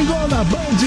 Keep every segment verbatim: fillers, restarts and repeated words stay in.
Domingão na Band.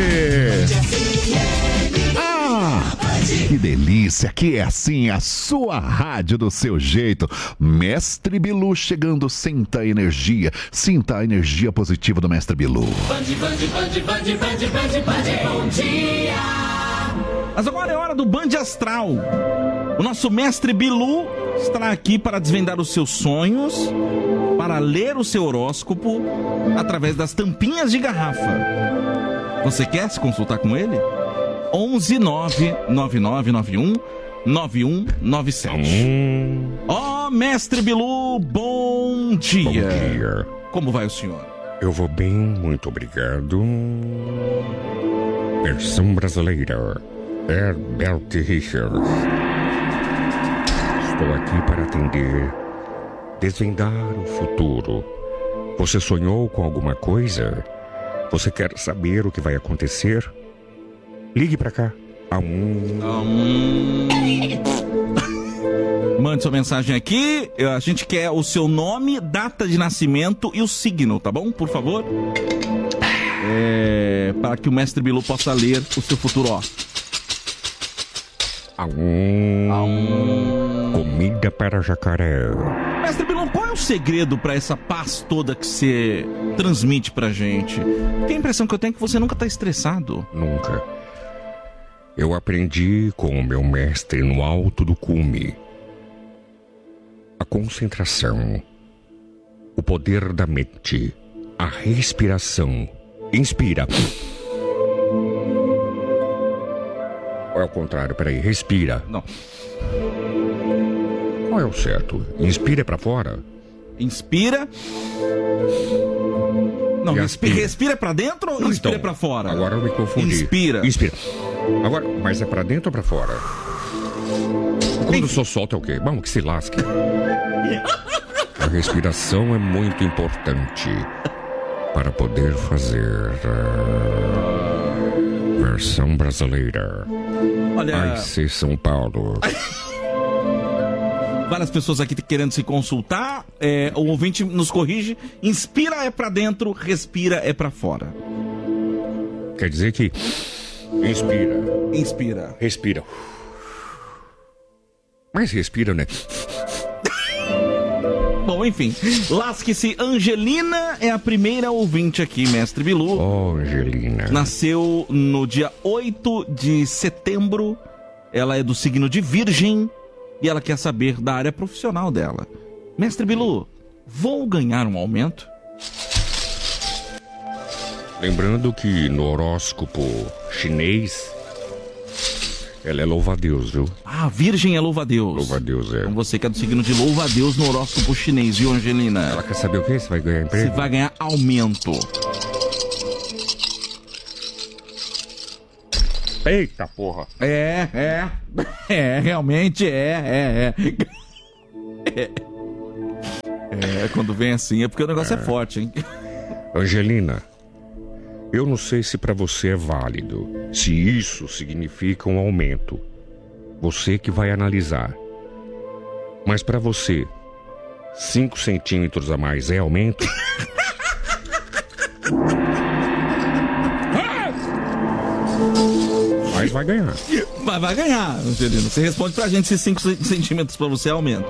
Ah, que delícia, que é assim a sua rádio do seu jeito. Mestre Bilu chegando, sinta a energia, sinta a energia positiva do Mestre Bilu. Band, Band, Band, Band, Band, Band, Band, bom dia. Mas agora é hora do Band Astral. O nosso Mestre Bilu estará aqui para desvendar os seus sonhos, para ler o seu horóscopo através das tampinhas de garrafa. Você quer se consultar com ele? onze nove nove nove nove um nove um nove sete. Ó, oh, Mestre Bilu, bom dia. Bom dia. Como vai o senhor? Eu vou bem, muito obrigado. Versão brasileira. Herbert Richards. Estou aqui para atender, desvendar o futuro. Você sonhou com alguma coisa? Você quer saber o que vai acontecer? Ligue pra cá. A um... um... Mande sua mensagem aqui. A gente quer o seu nome, data de nascimento e o signo, tá bom? Por favor. É... Para que o Mestre Bilu possa ler o seu futuro, ó. A um... A um... Comida para jacaré. Mestre Bilu, qual é o segredo para essa paz toda que você transmite pra gente? Tem a impressão que eu tenho que você nunca tá estressado. Nunca. Eu aprendi com o meu mestre no alto do cume. A concentração, o poder da mente, a respiração. Inspira. Ou é o contrário? Peraí, respira. Não. Qual é o certo? Inspira é pra fora? Inspira. Não, respira, respira pra dentro ou Não, inspira então, pra fora? Agora eu me confundi. Inspira. Inspira. Agora, mas é pra dentro ou pra fora? Quando eu só solta é o quê? Vamos que se lasque. A respiração é muito importante para poder fazer a versão brasileira. Olha... Ai, ser São Paulo. Várias pessoas aqui querendo se consultar. É, o ouvinte nos corrige. Inspira é pra dentro, respira é pra fora. Quer dizer que inspira. Inspira. Respira. Mas respira, né? Bom, enfim. Lasque-se. Angelina é a primeira ouvinte aqui, Mestre Bilu. Oh, Angelina. Nasceu no dia oito de setembro. Ela é do signo de Virgem. E ela quer saber da área profissional dela. Mestre Bilu, vou ganhar um aumento? Lembrando que no horóscopo chinês, ela é louva-a-Deus, viu? Ah, Virgem é louva-a-Deus. Louva-a-Deus, é. Então você que é do signo de louva-a-Deus no horóscopo chinês, viu, Angelina? Ela quer saber o quê? Você vai ganhar emprego? Você vai ganhar aumento. Eita porra! É, é. É, realmente é, é, é. É, é quando vem assim é porque o negócio é, é forte, hein? Angelina, eu não sei se pra você é válido, se isso significa um aumento. Você que vai analisar. Mas pra você, cinco centímetros a mais é aumento? Mas vai ganhar. Mas vai ganhar, Angelina. Você responde pra gente se cinco centímetros pra você aumenta.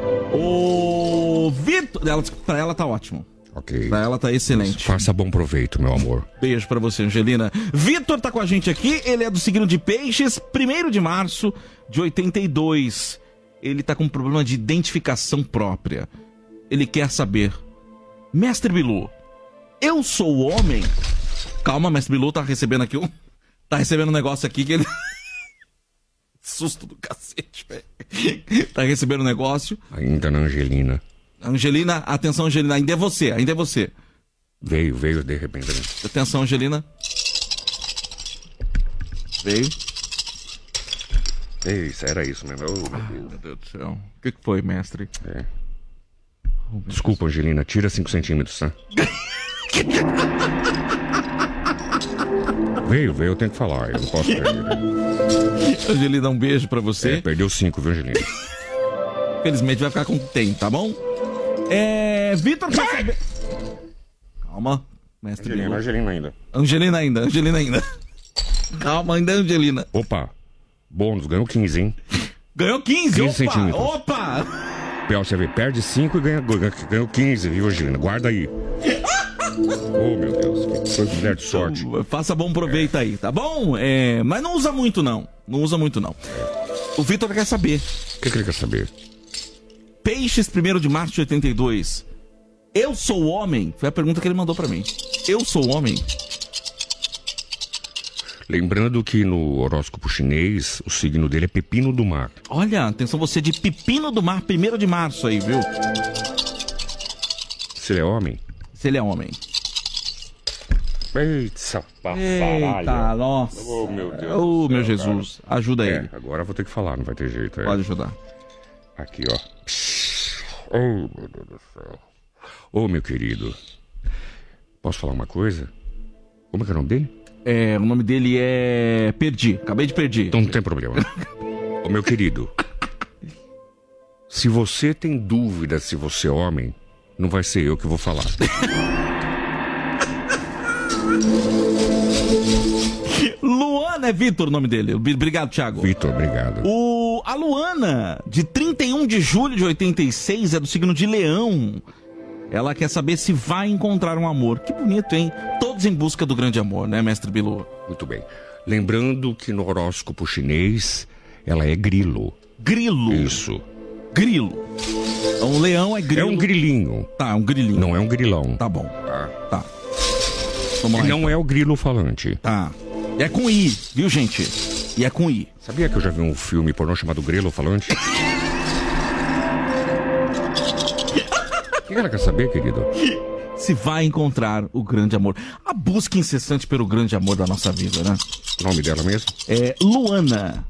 O Vitor... Ela, pra ela tá ótimo. Ok. Pra ela tá excelente. Faça bom proveito, meu amor. Beijo pra você, Angelina. Vitor tá com a gente aqui. Ele é do signo de Peixes, primeiro de março de oitenta e dois. Ele tá com um problema de identificação própria. Ele quer saber... Mestre Bilu, eu sou o homem... Calma, Mestre Bilu tá recebendo aqui um... Tá recebendo um negócio aqui que ele... Susto do cacete, velho. Tá recebendo um negócio. Ainda na Angelina. Angelina, atenção, Angelina. Ainda é você, ainda é você. Veio, veio de repente. Atenção, Angelina. Veio. É isso, era isso mesmo. Oh, meu, Ai, Deus. meu Deus do céu. O que, que foi, mestre? É. Oh, desculpa, Angelina. Tira cinco centímetros, tá? Veio, veio, eu tenho que falar. Eu não posso perder. Angelina, um beijo pra você. É, perdeu cinco, viu, Angelina? Felizmente vai ficar com quem tem, tá bom? É... Vitor quer saber... Calma. Mestre Angelina, Bilu. Angelina ainda. Angelina ainda, Angelina ainda. Calma, ainda é Angelina. Opa, bônus, ganhou quinze, hein? Ganhou quinze, quinze opa, centímetros. opa! Pior, você vê, perde cinco e ganha, ganha, ganhou quinze, viu, Angelina? Guarda aí. Oh, meu Deus, que foi mulher de sorte. Faça bom proveito aí, tá bom? É, mas não usa muito, não. Não usa muito, não. O Vitor quer saber. O que, que ele quer saber? Peixes, primeiro de março de oitenta e dois. Eu sou homem? Foi a pergunta que ele mandou pra mim. Eu sou homem? Lembrando que no horóscopo chinês, o signo dele é pepino do mar. Olha, atenção você de Pepino do Mar, primeiro de março aí, viu? Se ele é homem? Se ele é homem. Eita, Eita, nossa. Oh, meu Deus. Oh, do céu, meu Jesus. Ajuda cara. ele. É, agora eu vou ter que falar, não vai ter jeito. É. Pode ajudar. Aqui, ó. Oh, meu Deus do céu. Ô, meu querido. Posso falar uma coisa? Como é que é o nome dele? É, o nome dele é... Perdi, acabei de perder. Então não tem problema. Ô, meu querido. Se você tem dúvida se você é homem, não vai ser eu que vou falar. Luana é Vitor o nome dele. Obrigado, Thiago. Vitor, obrigado. O, a Luana, de trinta e um de julho de oitenta e seis, é do signo de Leão. Ela quer saber se vai encontrar um amor. Que bonito, hein? Todos em busca do grande amor, né, mestre Bilu? Muito bem. Lembrando que no horóscopo chinês, ela é grilo. Grilo. Isso. Grilo. Um leão é grilo. É um grilinho. Tá, um grilinho. Não é um grilão. Tá bom. Tá. Tá. Vamos lá. E não então. é o grilo falante. Tá. É com I, viu, gente? E é com I. Sabia que eu já vi um filme pornô chamado Grilo Falante? O que ela quer saber, querido? Se vai encontrar o grande amor. A busca incessante pelo grande amor da nossa vida, né? O nome dela mesmo? É Luana.